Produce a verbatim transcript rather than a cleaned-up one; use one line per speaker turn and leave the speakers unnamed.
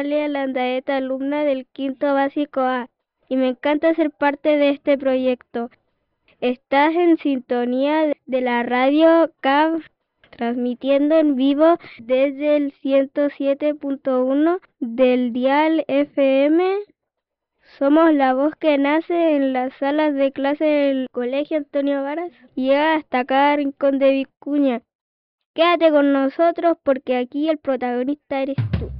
Landaeta, alumna del quinto básico A, y me encanta ser parte de este proyecto. Estás en sintonía de la radio C A B, transmitiendo en vivo desde el ciento siete punto uno del dial F M. Somos la voz que nace en las salas de clase del Colegio Antonio Varas y llega hasta cada rincón de Vicuña. Quédate con nosotros porque aquí el protagonista eres tú.